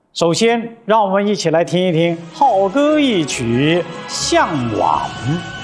首先，让我们一起来听一听好歌一曲《向往》。